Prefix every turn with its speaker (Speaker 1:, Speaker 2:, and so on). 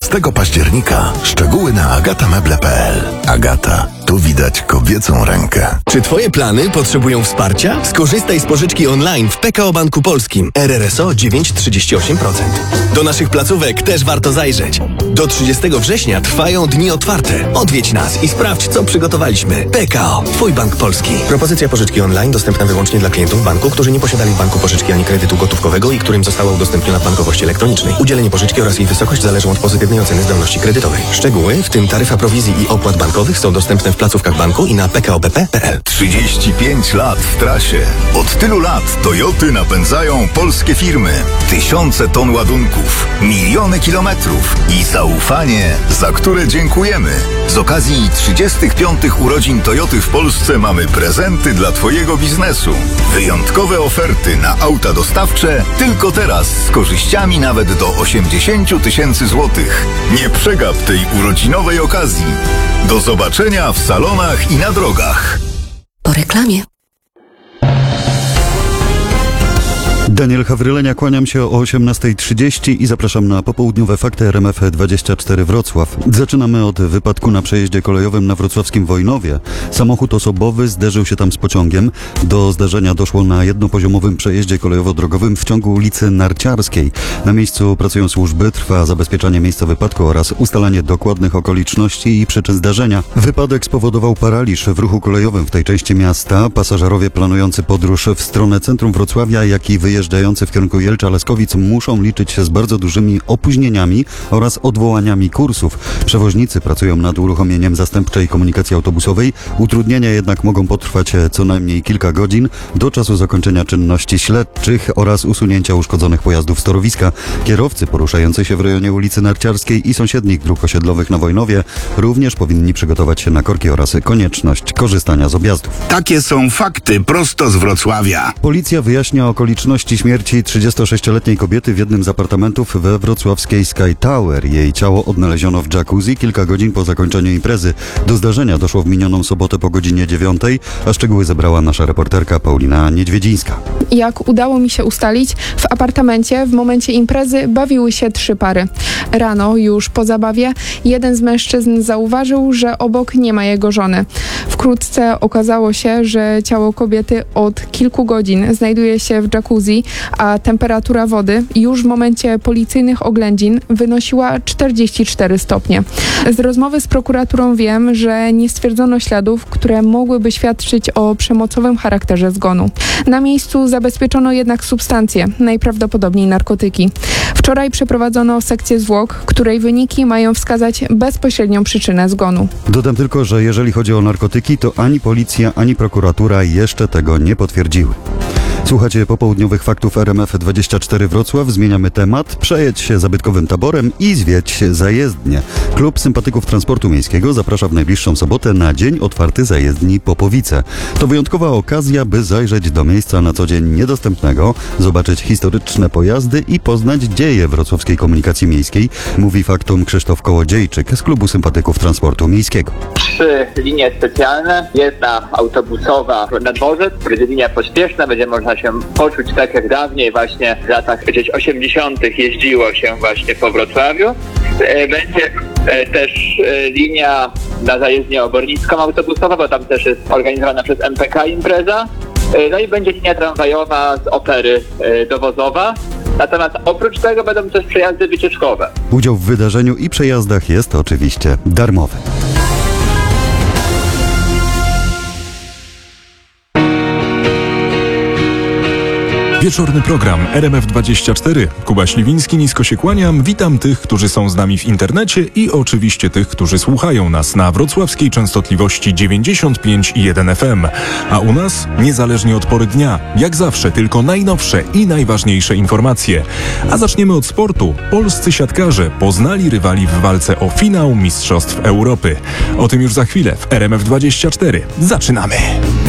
Speaker 1: 15 października. Szczegóły na agatameble.pl. Agata, tu widać kobiecą rękę.
Speaker 2: Czy Twoje plany potrzebują wsparcia? Skorzystaj z pożyczki online w PKO Banku Polskim. RRSO 9,38%. Do naszych placówek też warto zajrzeć. Do 30 września trwają dni otwarte. Odwiedź nas i sprawdź, co przygotowaliśmy. PKO, Twój bank polski. Propozycja pożyczki online dostępna wyłącznie dla klientów banku, którzy nie posiadali w banku pożyczki ani kredytu gotówkowego i którym została udostępniona w bankowości elektronicznej. Udzielenie pożyczki oraz jej wysokość zależą od pozytywnej oceny zdolności kredytowej. Szczegóły, w tym taryfa prowizji i opłat bankowych, są dostępne w placówkach banku i na pkobp.pl.
Speaker 1: 35 lat w trasie. Od tylu lat Toyoty napędzają polskie firmy. Tysiące ton ładunków, miliony kilometrów i zaufanie, za które dziękujemy. Z okazji 35 urodzin Toyoty w Polsce mamy prezenty dla Twojego biznesu. Wyjątkowe oferty na auta dostawcze tylko teraz z korzyściami nawet do 80 000 złotych. Nie przegap tej urodzinowej okazji. Do zobaczenia w salonach i na drogach.
Speaker 3: Po reklamie.
Speaker 4: Daniel Hawrylenia, kłaniam się o 18:30 i zapraszam na popołudniowe fakty RMF24 Wrocław. Zaczynamy od wypadku na przejeździe kolejowym na wrocławskim Wojnowie. Samochód osobowy zderzył się tam z pociągiem. Do zdarzenia doszło na jednopoziomowym przejeździe kolejowo-drogowym w ciągu ulicy Narciarskiej. Na miejscu pracują służby, trwa zabezpieczanie miejsca wypadku oraz ustalanie dokładnych okoliczności i przyczyn zdarzenia. Wypadek spowodował paraliż w ruchu kolejowym w tej części miasta. Pasażerowie planujący podróż w stronę centrum Wrocławia, jak i wyjeżdżający w kierunku Jelcza-Leskowic muszą liczyć się z bardzo dużymi opóźnieniami oraz odwołaniami kursów. Przewoźnicy pracują nad uruchomieniem zastępczej komunikacji autobusowej. Utrudnienia jednak mogą potrwać co najmniej kilka godzin do czasu zakończenia czynności śledczych oraz usunięcia uszkodzonych pojazdów z torowiska. Kierowcy poruszający się w rejonie ulicy Narciarskiej i sąsiednich dróg osiedlowych na Wojnowie również powinni przygotować się na korki oraz konieczność korzystania z objazdów.
Speaker 5: Takie są fakty prosto z Wrocławia.
Speaker 4: Policja wyjaśnia okoliczności śmierci 36-letniej kobiety w jednym z apartamentów we wrocławskiej Sky Tower. Jej ciało odnaleziono w jacuzzi kilka godzin po zakończeniu imprezy. Do zdarzenia doszło w minioną sobotę po godzinie 9, a szczegóły zebrała nasza reporterka Paulina Niedźwiedzińska.
Speaker 6: Jak udało mi się ustalić, w apartamencie w momencie imprezy bawiły się 3 pary. Rano, już po zabawie, jeden z mężczyzn zauważył, że obok nie ma jego żony. Wkrótce okazało się, że ciało kobiety od kilku godzin znajduje się w jacuzzi, a temperatura wody już w momencie policyjnych oględzin wynosiła 44 stopnie. Z rozmowy z prokuraturą wiem, że nie stwierdzono śladów, które mogłyby świadczyć o przemocowym charakterze zgonu. Na miejscu zabezpieczono jednak substancje, najprawdopodobniej narkotyki. Wczoraj przeprowadzono sekcję zwłok, której wyniki mają wskazać bezpośrednią przyczynę zgonu.
Speaker 4: Dodam tylko, że jeżeli chodzi o narkotyki, to ani policja, ani prokuratura jeszcze tego nie potwierdziły. Słuchacie popołudniowych faktów RMF24 Wrocław. Zmieniamy temat. Przejedź się zabytkowym taborem i zwiedź zajezdnię. Klub Sympatyków Transportu Miejskiego zaprasza w najbliższą sobotę na dzień otwarty zajezdni Popowice. To wyjątkowa okazja, by zajrzeć do miejsca na co dzień niedostępnego, zobaczyć historyczne pojazdy i poznać dzieje wrocławskiej komunikacji miejskiej, mówi faktum Krzysztof Kołodziejczyk z Klubu Sympatyków Transportu Miejskiego.
Speaker 7: 3 linie specjalne, jedna autobusowa na dworzec, będzie linia pośpieszna, będzie można się poczuć tak jak dawniej właśnie w latach gdzieś 80. jeździło się właśnie po Wrocławiu. Będzie też linia na zajezdnię obornicką autobusowa, bo tam też jest organizowana przez MPK impreza. No i będzie linia tramwajowa z Opery do Wozowa. Natomiast oprócz tego będą też przejazdy wycieczkowe.
Speaker 4: Udział w wydarzeniu i przejazdach jest oczywiście darmowy.
Speaker 8: Wieczorny program RMF24. Kuba Śliwiński, nisko się kłaniam. Witam tych, którzy są z nami w internecie i oczywiście tych, którzy słuchają nas na wrocławskiej częstotliwości 95,1 FM. A u nas, niezależnie od pory dnia, jak zawsze, tylko najnowsze i najważniejsze informacje. A zaczniemy od sportu. Polscy siatkarze poznali rywali w walce o finał Mistrzostw Europy. O tym już za chwilę w RMF24. Zaczynamy!